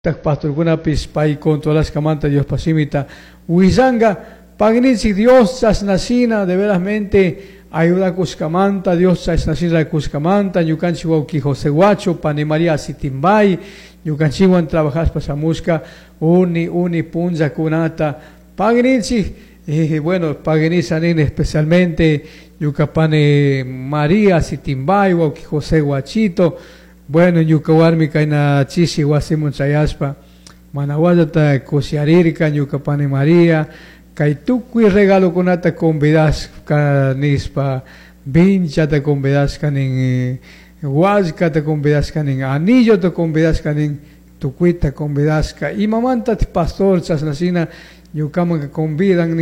pastor kunapis pay controlas camanta Dios pasimita huizanga pagninsi Dios sasnacina de verasmente ayuda cuscamanta Dios sasnacina cuscamanta yucanchi wauki José Guacho Pane María Sitimbay yucanchi wan trabajas pasamusca uni punza kunata pagninsi bueno pagnisanin especialmente yucapane María Sitimbay wauki José Guachito. Bueno, yukawarmi kaina chisi wasimun chayaspa manawallata kusiarirka yukapane María kay tukui regalo kunata convidasca nispa vinchata convidasca nin huascata convidasca nin anillo te convidasca nin tukuita convidasca y mamanta pastor chasnacina yukaman convidan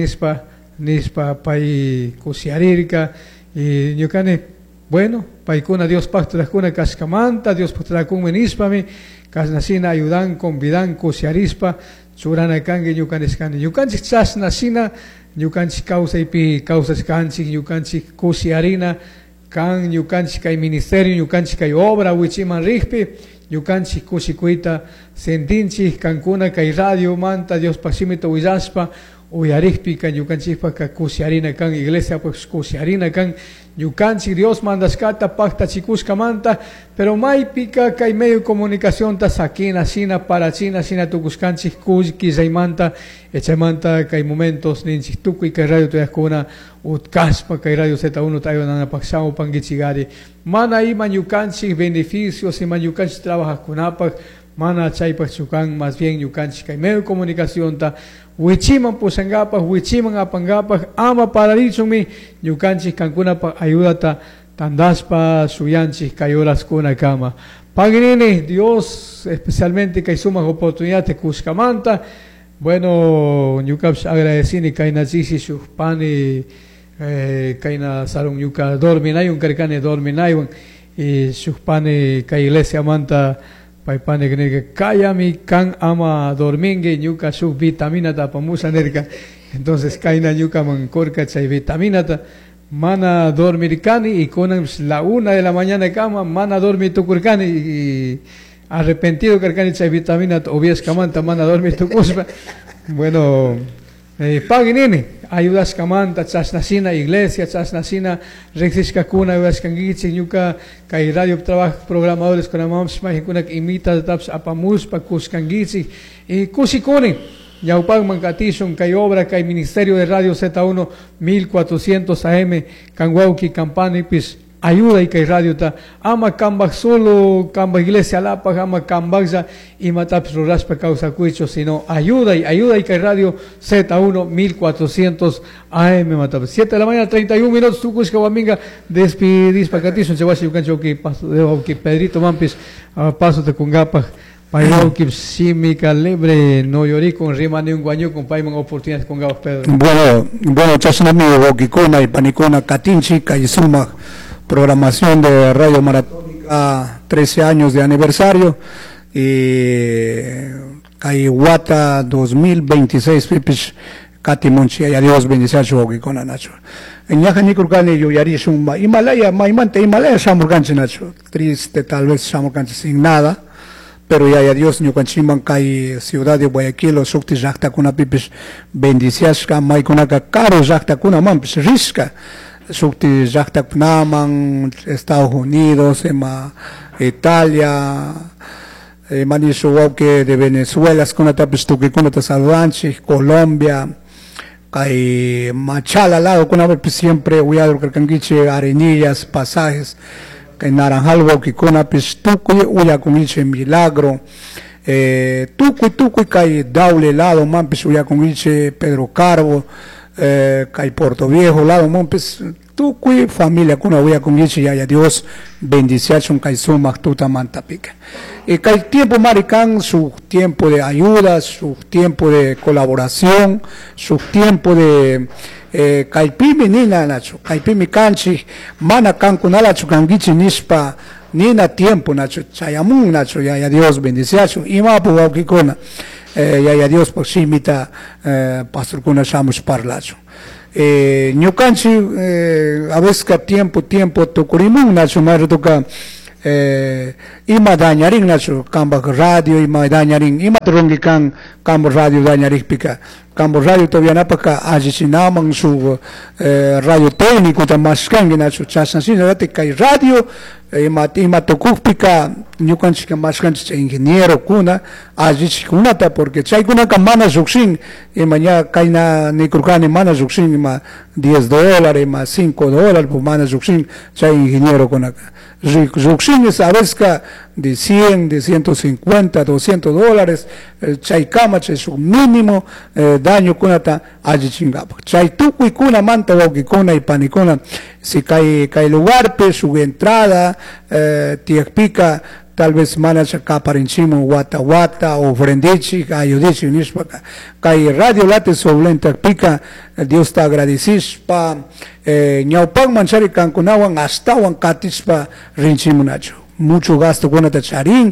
nispa pay kusiarirka y yukane bueno, paikuna Dios pastora kuna kaskamanta, Dios pastora kun menispami, kasnasina ayudan, convidan, kusiarispa, surana kange yukaneskani. Yukanchik chasnasina, yukanchik causas kanchik, yukanchik kusiarina, kan yukanchik kay ministerio, yukanchik kay obra, wichiman rihpi, yukanchik kusikuita, sentinchik, kankuna kay radio manta, Dios pasimito willaspa, uyarihpi kan yukanchikpa ka kusiarina kan iglesia pues kusiarina kan yukanchik Dios mandaskata pacta chikusca manta pero maipika kay medio de comunicación ta sakina sina para china sina tukuskanchik kuski zaymanta echamanta kay momentos ninchik tukui kay radio tuyakuna utkaspa kay radio Z1 tayo nana paksamo pangichigari mana iman yukanchik beneficios iman yukanchik trabajas kunapak mana chaypak chukan más bien yukanchik kay medio de comunicación ta Wichiman pusangapas, wichiman apangapas, ama paralichumi, yukanchik kankuna ayudata, tandaspa, suyanchik, kayoras kuna kama. Pagnini, Dios, especialmente que sumas oportunidades, kuskamanta, bueno, yukaps agradecini, kaina chisi, pani, kaina sarun yuka dorminay, un karkane dorminay, y pani, ka iglesia manta, paipane que kayami kan ama dorminge ñuka su vitamina ta pamusa nerka entonces kaina ñuka man korka chay vitamina ta mana dormir kani y con la 1 de la mañana cama mana dormir tu kurkani y arrepentido karkani chay vitamina ta obies kamanta mana dormir tu kuspa bueno paginini ayudas kamanta chasnacina iglesia chasnacina rexiska kuna ayudas kangichi ñuka kay radio trabajo programadores con amams majikuna imita taps apamus pa kuskangichi y kusikuni yaupag mankatishon kay obra kay ministerio de radio Z1 1400 AM kanwauki campani pis ayuda y kay radio ta ama kambak solo kambak iglesia lapa ama kambakza y mataps raspa causa cuicho sino ayuda y kay radio Z1 1400 AM mataps 7 de la mañana 31 minutos tu kuska waminga despidis pakatishon chewashi yukancho ki paso de ki Pedrito Mampis paso te kungapa payo ki simika libre no llorí con rima ni un guaño con paiman oportunidades con gabas Pedro bueno chasnami wokikona y panikona katinchi kay suma programación de Radio Maratónica, 13 años de aniversario, y Kaiwata 2026, Pipis, Katimunchi, y adiós, bendición, con Nacho. En Yajani Kurkani, yo yarí Shumba, Himalaya, Maimante, Himalaya, Shamurganchi Nacho, triste, tal vez Shamurganchi sin nada, pero ya adiós, Nyukanchiman, Kai, ciudad de Guayaquil, o Sukti, Jakta, Kuna Pipis, bendición, Maikunaka, Caro, Jakta, Kuna Mampis, Risca. Sukti Jaktak Naman, Estados Unidos, Italia, Manishuauke de Venezuela, Skunatapistuki, Kunata Salvanchi, Colombia, Kai Machala, lado, Kunapis siempre, Uyadro Karkangiche, Arenillas, Pasajes, Kai Naranjalvo, Kunapis, Tukuy, Uyakuniche, Milagro, Tukuy, Kai Daule, lado, Mampis, Uyakuniche, Pedro Carbo, Kai Puerto Viejo, lado Mompes, tu kui familia kuna voy a con ya Dios bendición kai suma tuta mantapica. Y kai tiempo maricán su tiempo de ayuda, su tiempo de colaboración, su tiempo de kai pimi nina nacho, kai pimi canchi, mana kan kunala chukangichi nispa nina tiempo nacho, chayamun nacho ya Dios bendición y ma po kikona. Ya Dios por sí mita pastor kuna shamus parlacho ñukanchi a veces que tiempo tokurimun nacho mar toca ima dañarin nacho camba radio ima dañarin ima trongikan cambo radio dañarin pika cambo radio todavía napaka ajicinaman su radio técnico tamaskan nacho chasansin date kai radio ima tokupika nyukanchika maskanchika ingeniero kuna ajichikunata porque chaykuna mana zuksin mañana kaina nikurkani mana zuksin ima $10 ima $5 por mana zuksin chay ingeniero kunaka zuksin es a veces de 100 de 150 $200 chay kama chay su mínimo daño kunata ajichingapa chay tukui kuna manta wauki kuna y panikuna si kai lugar pe su entrada tiakpika tal vez manacha kaparinchimo wata o frendichi ayudichi nishpaka kai radio late soblenta pika Dios te agradecís pa ñaupan manchari kankunawan astawan katispa rinchimunacho mucho gasto con esta charín,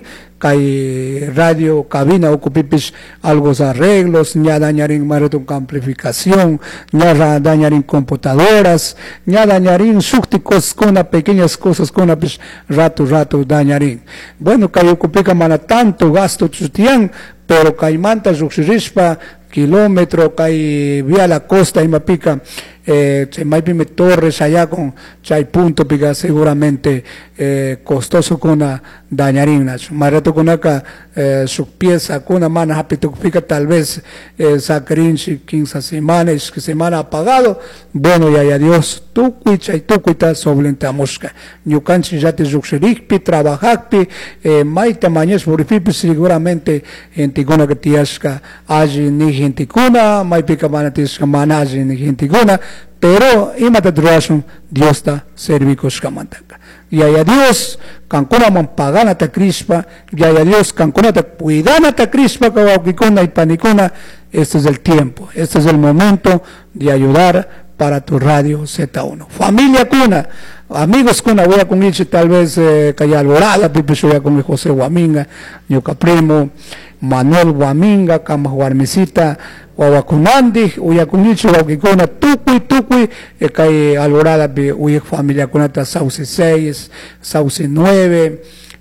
hay radio, cabina, ocupipis algunos arreglos, ya dañarín maratón amplificación, ya dañarín computadoras, ya dañarín súcticos con pequeñas cosas con rato dañarín. Bueno, que ocupica mana tanto gasto chutián, pero que hay manta suxirispa, kilómetro, que hay vía la costa y mapica, Maipime Torres allá con chay punto pica seguramente costoso con una dañarina marato con acá su pieza con una mano rápido pica tal vez sacarinchi 15 semanas que semana apagado bueno ya Dios tu cuita sobre enta mosca ñucanchi ya te zuxerikpi trabajakpi maita mañez puripipi seguramente genticuna que tiasca allí ni genticuna maipica mana tiasca mana allí ni genticuna pero imata druasun Dios ta servicos kamantaka y a Dios cancuna man pagana ta crispa y a Dios cancuna ta cuidana ta crispa kawakikuna y panicuna este es el tiempo este es el momento de ayudar para tu radio Z1 familia cuna amigos cuna voy a con tal vez Calla Alborada pipi voy a con José Guaminga Ñuka Primo Manuel Guaminga Kama Guarmesita Wawakunandi uya kunichi wakikona tukui kay Alborada be uya familia kunata Sauce 6 Sauce 9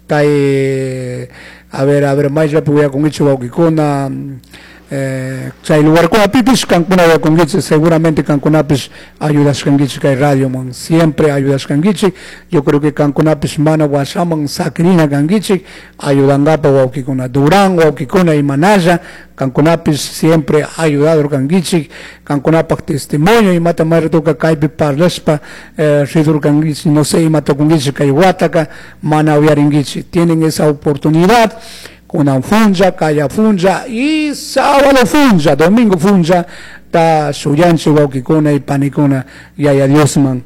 kay a ver más rápido uya kunichi wakikona chay lugar con apipis cancuna con seguramente cancunapis ayudas cangichi kay radio man siempre ayudas cangichi yo creo que cancunapis mana wasaman sakrina cangichi ayudangapa wakikona Durán wakikona y Manaya cancunapis siempre ayudado cangichi cancunapak testimonio y mata maratoka kaypi parlaspa ridur cangichi no sé y mata cangichi kay wataka mana uyaringichi tienen esa oportunidad una funja, calla funja y sábado funja, domingo funja, ta suyanchi waukikuna y panicuna y a Dios man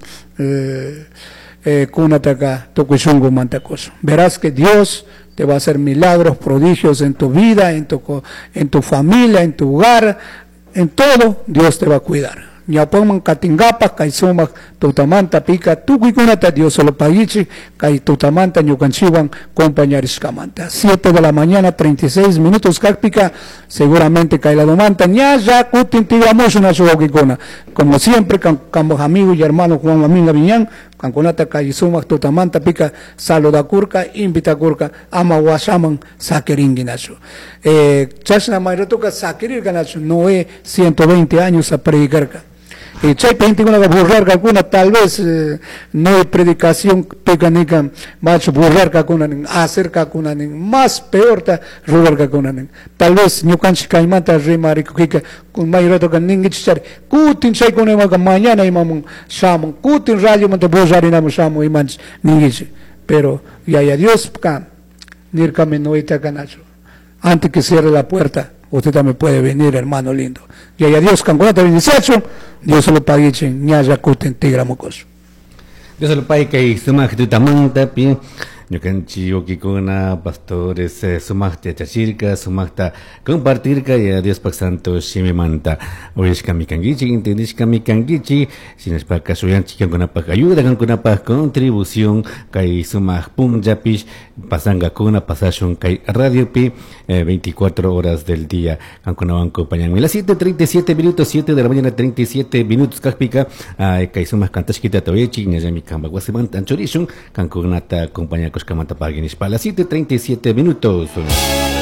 kuna taka tokushungu mantakoso. Verás que Dios te va a hacer milagros, prodigios en tu vida, en tu familia, en tu hogar, en todo Dios te va a cuidar. Ñapaman katingapa kay sumak tutamanta pika tukuikunata Dios solo pagichi kay tutamanta ñukanchiwan compañeriskamanta 7 de la mañana 36 minutos kakpika seguramente kay la domanta ñaya kutin tigamos una suwakikuna como siempre como amigo y hermano Juan Maminga Viñán kankunata kay sumak tutamanta pika saludakurka invitakurka ama wasaman sakeringi nacho chasna mayratuka sakerir ganacho Noé 120 años a predicar chay gente que burlar alguna tal vez no hay predicación peganica macho burlar kakuna hacer kakuna más peor ta rular kakuna tal vez ñukanchi kaimanta remarico que con mayorato que ningi chari kutin chay con mañana imam shaman kutin radio manta burlar inam shamu imans ningi pero ya Dios ka nirkame noita ganacho antes que cierre la puerta usted también puede venir, hermano lindo. Y a Dios, canconata 28, Dios se lo pague, ñaya cuten tigramocos. Dios se lo pague, que sumaj tu tamanta, pi, ñucanchi, okikuna, pastores, sumajte chachirka, sumajta compartirka, y a Dios pak santo, shimimanta, orishka mikangichi, intendishka mikangichi, sinespa kasuyanchi, canconapak ayuda, canconapak contribución, kai sumaj punjapish, pasanga kuna, pasashun, kai radio pi, 24 horas del día. Cancunaban acompañan. Las 7:37 minutos, 7 de la mañana, 37 minutos. Caspica, Kaisumas Cantashkita Toechi, Nayami Kamba, Guasimant, Anchorishun, Cancunata, acompaña Coscamanta Parguinis. Para las 7:37 minutos.